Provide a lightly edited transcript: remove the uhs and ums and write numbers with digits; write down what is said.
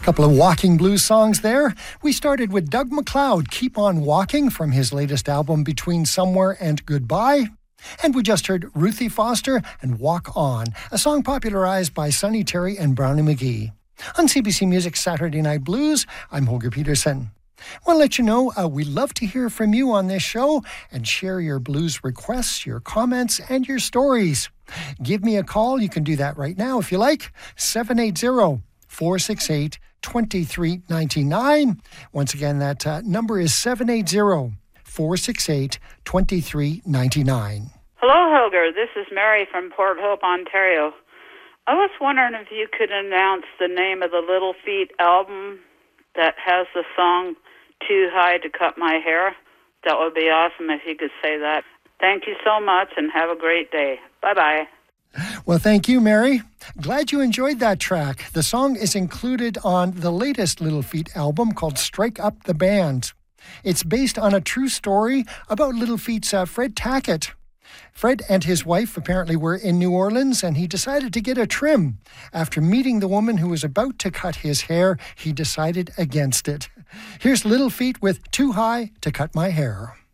Couple of walking blues songs there. We started with Doug MacLeod, Keep On Walking, from his latest album Between Somewhere and Goodbye. And we just heard Ruthie Foster and Walk On, a song popularized by Sonny Terry and Brownie McGhee. On CBC Music Saturday Night Blues, I'm Holger Peterson. I want to let you know we love to hear from you on this show and share your blues requests, your comments, and your stories. Give me a call. You can do that right now if you like. 780-468-2399. Once again, that number is 780-468-2399. Hello, Holger. This is Mary from Port Hope, Ontario. I was wondering if you could announce the name of the Little Feat album that has the song Too High to Cut My Hair. That would be awesome if you could say that. Thank you so much and have a great day. Bye-bye. Well, thank you, Mary. Glad you enjoyed that track. The song is included on the latest Little Feat album called Strike Up the Band. It's based on a true story about Little Feat's Fred Tackett. Fred and his wife apparently were in New Orleans, and he decided to get a trim. After meeting the woman who was about to cut his hair, he decided against it. Here's Little Feat with Too High to Cut My Hair.